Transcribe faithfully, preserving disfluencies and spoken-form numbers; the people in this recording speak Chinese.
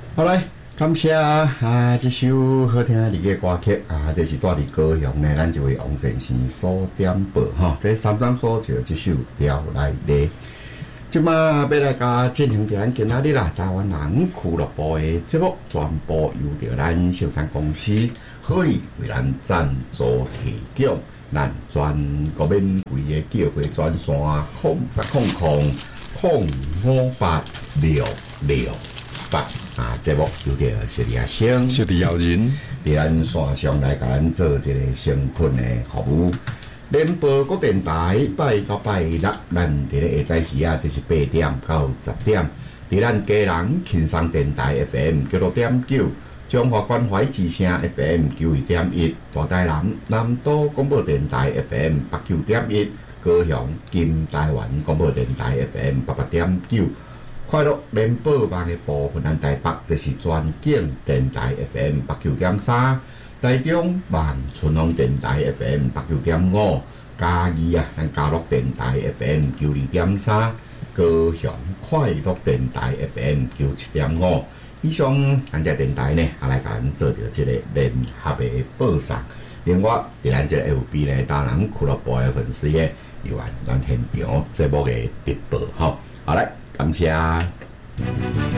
好来，感谢啊！这首好听的日歌曲啊，这是带伫高雄的咱这位王先生所点播哈。这三三所就这首调来咧。即马要来甲进行伫咱今仔日啦，台湾人俱乐部的节目全部由着咱秀山公司可以为咱赞助提供，咱全国免费的叫回专线空八空空空五八六六八啊！节目由着小李阿星、 小李耀人伫咱线上来甲咱做一个成困的服务。联播各电台拜到拜六，咱伫咧下早时啊，就是八点到十点，伫咱家人轻松电台 F M 九六点九，中华关怀之声 F M 九一点一，大台南南都广播电台 F M 八九点一，高雄金台湾广播电台 F M 八八点九。快乐联播网的部分，咱台北就是全景电台 F M 八九点三。台中万春风电台 F M 八九点五，嘉义啊，咱嘉乐电台 F M 九二点三，高雄快乐电台 F M 九七点五。以上咱只电台呢，也来甲咱做着这个联合的播送。另外，伫咱这个 F B 呢，大人俱乐部的粉丝页，有咱咱现场节目的直播吼。好来，感谢。